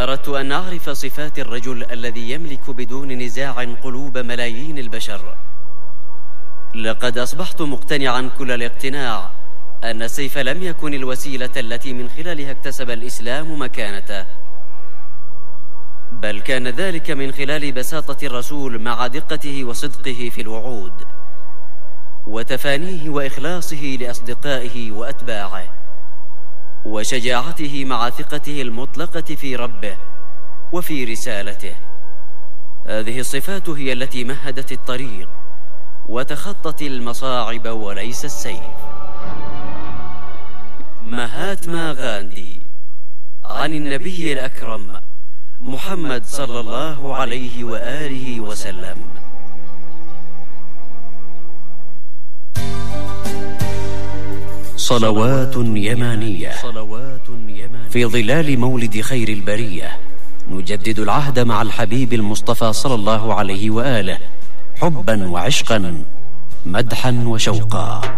أردت أن أعرف صفات الرجل الذي يملك بدون نزاع قلوب ملايين البشر. لقد أصبحت مقتنعا كل الاقتناع أن السيف لم يكن الوسيلة التي من خلالها اكتسب الإسلام مكانته، بل كان ذلك من خلال بساطة الرسول مع دقته وصدقه في الوعود، وتفانيه وإخلاصه لأصدقائه وأتباعه، وشجاعته مع ثقته المطلقة في ربه وفي رسالته. هذه الصفات هي التي مهدت الطريق وتخطت المصاعب وليس السيف. مهاتما غاندي، عن النبي الأكرم محمد صلى الله عليه وآله وسلم. صلوات يمانية. في ظلال مولد خير البرية نجدد العهد مع الحبيب المصطفى صلى الله عليه وآله، حبا وعشقا، مدحا وشوقا.